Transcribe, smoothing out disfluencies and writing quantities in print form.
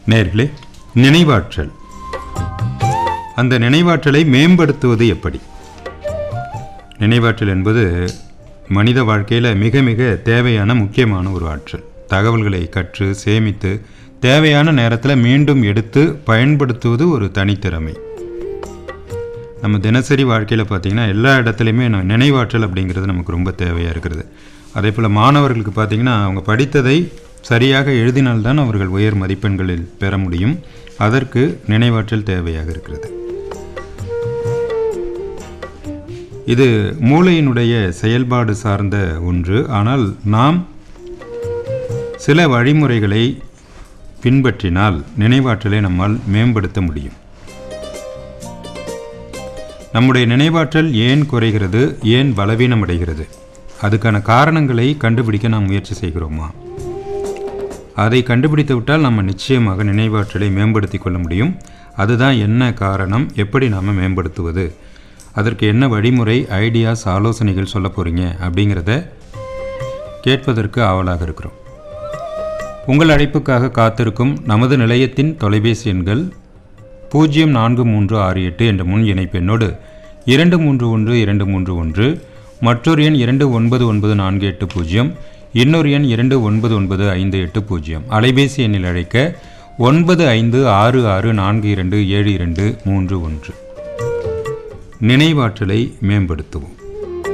நேயர்களே, நினைவாற்றல், அந்த நினைவாற்றலை மேம்படுத்துவது எப்படி? நினைவாற்றல் என்பது மனித வாழ்க்கையில் மிக மிக தேவையான முக்கியமான ஒரு ஆற்றல். தகவல்களை கற்று சேமித்து தேவையான நேரத்தில் மீண்டும் எடுத்து பயன்படுத்துவது ஒரு தனித்திறமை. நம்ம தினசரி வாழ்க்கையில் பார்த்திங்கன்னா எல்லா இடத்துலையுமே நினைவாற்றல் அப்படிங்கிறது நமக்கு ரொம்ப தேவையாக இருக்கிறது. அதே போல் மாணவர்களுக்கு பார்த்திங்கன்னா அவங்க படித்ததை சரியாக எழுதினால்தான் அவர்கள் உயர் மதிப்பெண்களில் பெற முடியும். அதற்கு நினைவாற்றல் தேவையாக இருக்கிறது. இது மூளையினுடைய செயல்பாடு சார்ந்த ஒன்று. ஆனால் நாம் சில வழிமுறைகளை பின்பற்றினால் நினைவாற்றலை நம்மால் மேம்படுத்த முடியும். நம்முடைய நினைவாற்றல் ஏன் குறைகிறது, ஏன் பலவீனமடைகிறது, அதுக்கான காரணங்களை கண்டுபிடிக்க நாம் முயற்சி செய்கிறோமா? அதை கண்டுபிடித்து விட்டால் நம்ம நிச்சயமாக நினைவாற்றலை மேம்படுத்தி கொள்ள முடியும். அதுதான் என்ன காரணம், எப்படி நாம் மேம்படுத்துவது, அதற்கு என்ன வழிமுறை, ஐடியாஸ், ஆலோசனைகள் சொல்ல போகிறீங்க அப்படிங்கிறத கேட்பதற்கு ஆவலாக இருக்கிறோம். உங்கள் அழைப்புக்காக காத்திருக்கும் நமது நிலையத்தின் தொலைபேசி எண்கள் 0436 என்ற முன் இணைப்பு எண்ணோடு 231231, மற்றொரு எண் 299480, இன்னொரு எண் 299580. அலைபேசி எண்ணில் அழைக்க 9566427231. நினைவாற்றலை மேம்படுத்துவோம்.